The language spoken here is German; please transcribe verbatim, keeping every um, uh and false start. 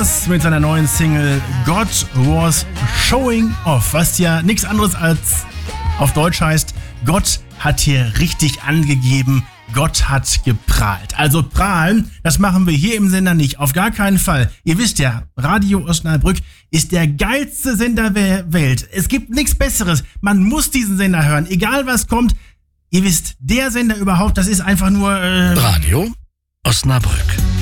Stars mit seiner neuen Single God Was Showing Off, was ja nichts anderes als auf Deutsch heißt, Gott hat hier richtig angegeben, Gott hat geprahlt. Also prahlen, das machen wir hier im Sender nicht, auf gar keinen Fall. Ihr wisst ja, Radio Osnabrück ist der geilste Sender der Welt. Es gibt nichts Besseres. Man muss diesen Sender hören, egal was kommt. Ihr wisst, der Sender überhaupt, das ist einfach nur... Äh Radio Osnabrück.